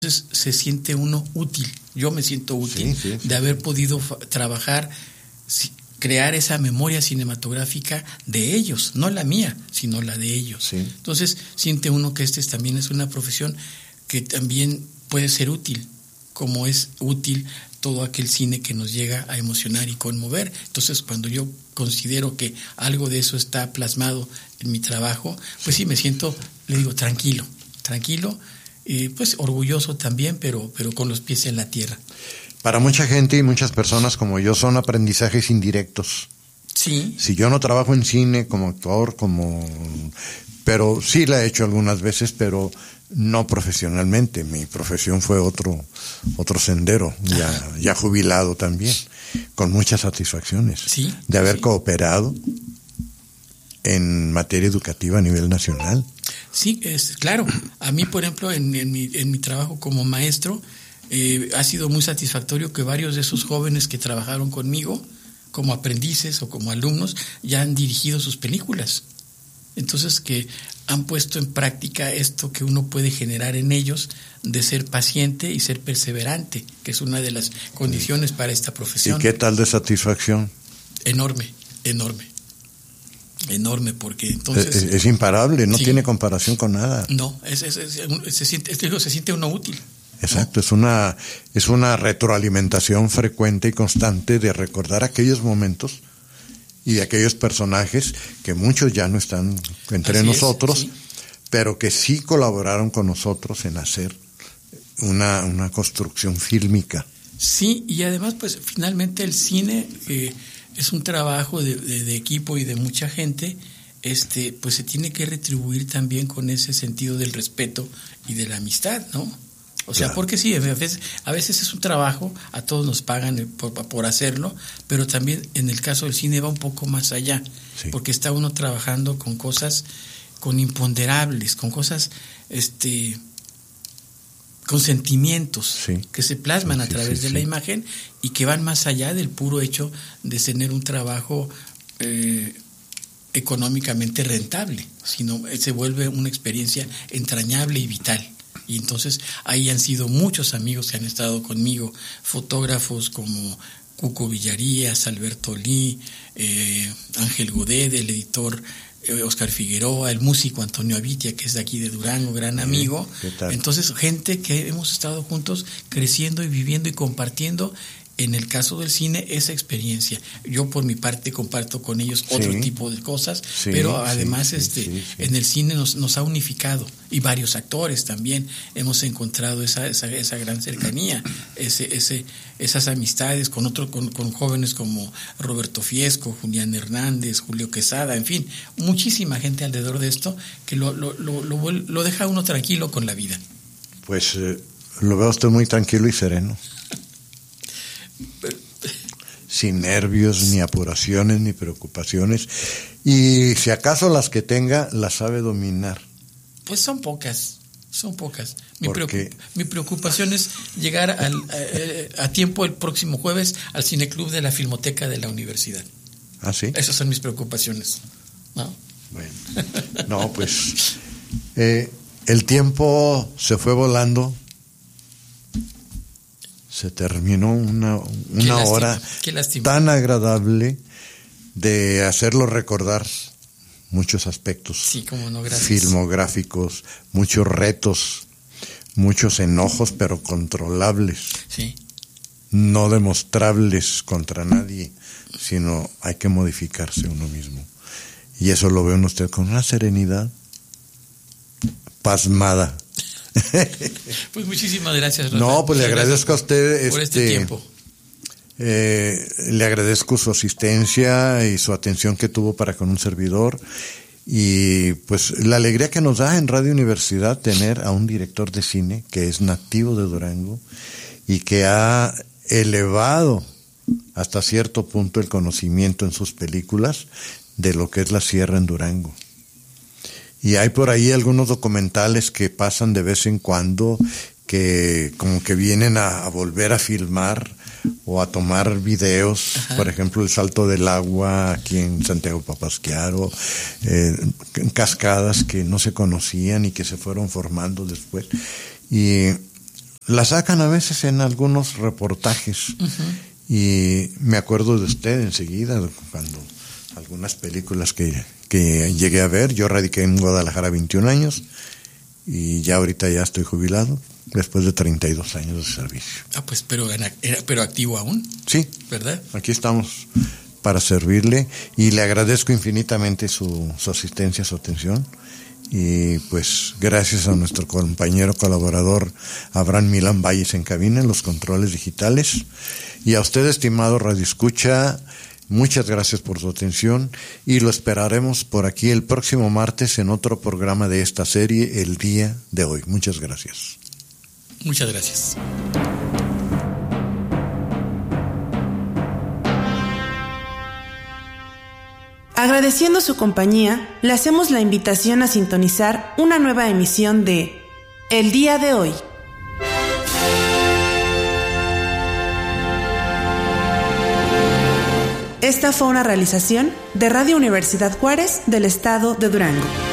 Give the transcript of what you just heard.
Entonces se siente uno útil. Yo me siento útil de haber podido trabajar, crear esa memoria cinematográfica de ellos, no la mía, sino la de ellos. Sí. Entonces siente uno que también es una profesión que también puede ser útil, como es útil todo aquel cine que nos llega a emocionar y conmover. Entonces, cuando yo considero que algo de eso está plasmado en mi trabajo, pues sí me siento, le digo, tranquilo, pues orgulloso también, pero con los pies en la tierra. Para mucha gente y muchas personas como yo son aprendizajes indirectos. Sí. Si yo no trabajo en cine como actor, pero sí la he hecho algunas veces, pero no profesionalmente. Mi profesión fue otro sendero, ya jubilado también, con muchas satisfacciones. Sí. De haber cooperado en materia educativa a nivel nacional. Sí, claro. A mí, por ejemplo, en mi trabajo como maestro, ha sido muy satisfactorio que varios de esos jóvenes que trabajaron conmigo, como aprendices o como alumnos, ya han dirigido sus películas. Entonces, que han puesto en práctica esto que uno puede generar en ellos de ser paciente y ser perseverante, que es una de las condiciones para esta profesión. ¿Y qué tal de satisfacción? Enorme, porque entonces... Es imparable, no tiene comparación con nada. No, se siente uno útil. Exacto, ¿no? es una retroalimentación frecuente y constante de recordar aquellos momentos y de aquellos personajes que muchos ya no están entre nosotros, pero que sí colaboraron con nosotros en hacer una construcción fílmica. Sí, y además, pues finalmente el cine es un trabajo de equipo y de mucha gente, pues se tiene que retribuir también con ese sentido del respeto y de la amistad, ¿no? O sea, porque sí, a veces es un trabajo, a todos nos pagan por hacerlo, pero también en el caso del cine va un poco más allá, porque está uno trabajando con cosas, con imponderables, con cosas, con sentimientos que se plasman a través de la imagen y que van más allá del puro hecho de tener un trabajo económicamente rentable, sino se vuelve una experiencia entrañable y vital. Y entonces ahí han sido muchos amigos que han estado conmigo, fotógrafos como Cuco Villarías, Alberto Lee, Ángel Godet, el editor Oscar Figueroa, el músico Antonio Avitia, que es de aquí de Durango, gran amigo. Entonces, gente que hemos estado juntos creciendo y viviendo y compartiendo, en el caso del cine, esa experiencia. Yo por mi parte comparto con ellos otro tipo de cosas, pero además en el cine nos ha unificado, y varios actores también hemos encontrado esa gran cercanía, esas amistades con jóvenes como Roberto Fiesco, Julián Hernández, Julio Quesada, en fin, muchísima gente alrededor de esto que lo deja uno tranquilo con la vida. Pues lo veo usted muy tranquilo y sereno. Sin nervios, ni apuraciones, ni preocupaciones. Y si acaso las que tenga, las sabe dominar. Pues son pocas. Mi preocupación es llegar a tiempo el próximo jueves al Cineclub de la Filmoteca de la Universidad. ¿Ah, sí? Esas son mis preocupaciones, ¿no? Bueno, no, pues el tiempo se fue volando. Se terminó una hora tan agradable de hacerlo recordar muchos aspectos filmográficos, muchos retos, muchos enojos, pero controlables, no demostrables contra nadie, sino hay que modificarse uno mismo. Y eso lo ve usted con una serenidad pasmada. Pues muchísimas gracias, Rafael. No, pues le agradezco a usted por este tiempo. Le agradezco su asistencia y su atención que tuvo para con un servidor, y pues la alegría que nos da en Radio Universidad tener a un director de cine que es nativo de Durango y que ha elevado hasta cierto punto el conocimiento en sus películas de lo que es la sierra en Durango. Y hay por ahí algunos documentales que pasan de vez en cuando, que como que vienen a volver a filmar o a tomar videos. Por ejemplo, el salto del agua aquí en Santiago Papasquiaro, cascadas que no se conocían y que se fueron formando después. Y La sacan a veces en algunos reportajes. Uh-huh. Y me acuerdo de usted enseguida, cuando algunas películas que llegué a ver. Yo radiqué en Guadalajara 21 años y ya ahorita ya estoy jubilado, después de 32 años de servicio. Pues pero activo aún. Sí. ¿Verdad? Aquí estamos para servirle y le agradezco infinitamente su asistencia, su atención. Y pues gracias a nuestro compañero colaborador Abraham Milán Valles en cabina, en los controles digitales. Y a usted, estimado radioescucha, muchas gracias por su atención y lo esperaremos por aquí el próximo martes en otro programa de esta serie, El Día de Hoy. Muchas gracias. Muchas gracias. Agradeciendo su compañía, le hacemos la invitación a sintonizar una nueva emisión de El Día de Hoy. Esta fue una realización de Radio Universidad Juárez del Estado de Durango.